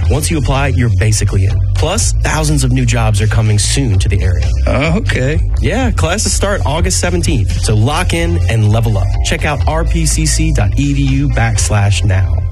Once you apply, you're basically in. Plus, thousands of new jobs are coming soon to the area. Okay. Yeah, classes start August 17th. So lock in and level up. Check out rpcc.edu/now.